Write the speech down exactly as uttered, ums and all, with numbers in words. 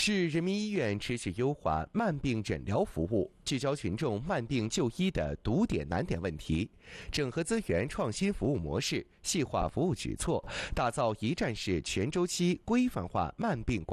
市人民医院持续优化慢病诊疗服务，聚焦群众慢病就医的堵点难点问题，整合资源，创新服务模式，细化服务举措，打造一站式全周期规范化慢病管理。